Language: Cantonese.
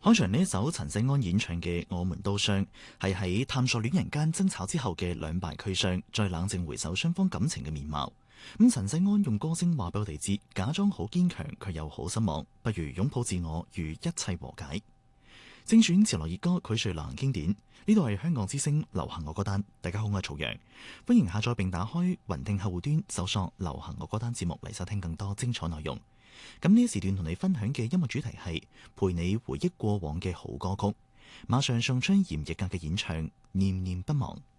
開場呢一首陳世安演唱嘅《我們都傷》，係喺探索戀人間爭吵之後嘅兩敗俱傷，再冷靜回首雙方感情嘅面貌。陳世安用歌聲話俾我哋知，假裝好堅強，卻又好失望，不如擁抱自我，與一切和解。正選潮流熱歌，佢最流行經典。呢度係香港之聲流行我歌單。大家好，我係曹陽，歡迎下載並打開雲聽客戶端，搜索流行我歌單節目嚟收聽更多精彩內容。咁呢一時段同你分享嘅音樂主題係陪你回憶過往嘅好歌曲。馬上送出嚴奕格嘅演唱《念念不忘》。